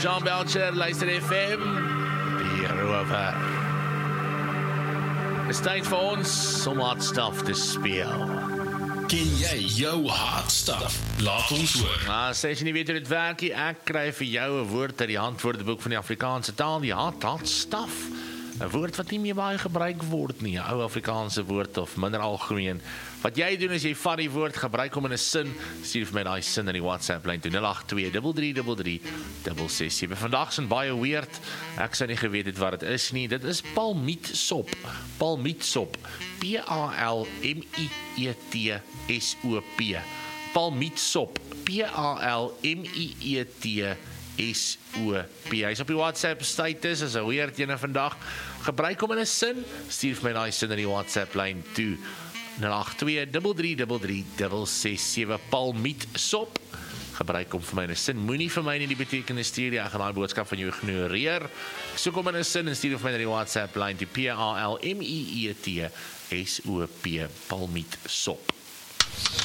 John Belcher, luister FM, die rover. Dit is tyd vir ons om hard stuff te speel. Ken jy jou hard stuff? Laat ons hoor. Sê as jy nie weet hoe dit werk nie, ek kry vir jou 'n woord uit die handwoordeboek van die Afrikaanse taal, die hard stuff. 'n Woord wat nie meer baie gebruik word nie, 'n ou Afrikaanse woord of minder algemeen. Wat jy doen is jy vat die woord, gebruik hom in 'n sin, stuur vir my daai sin in die WhatsApp lyn toe 082333366. Vandag is baie weird. Ek sou nie geweet het wat dit is nie. Dit is palmietsop. Palmietsop. P-A-L-M-I-E-T-S-O-P. Palmietsop. P-A-L-M-I-E-T-S-O-P. Hy's op die WhatsApp status, is 'n weird ene vandag. Gebruik hom in 'n sin, stuur vir my daai sin in die WhatsApp lyn toe 082333366. Palmietsop. Gebruik hom vir my in 'n sin. Moenie vir my nie die betekenis stuur nie. Ek gaan daai boodskap van jou ignoreer. Ek soek hom in 'n sin en stuur vir my na die WhatsApp lyn die P-A-L-M-I-E-T-S-O-P. Palmietsop.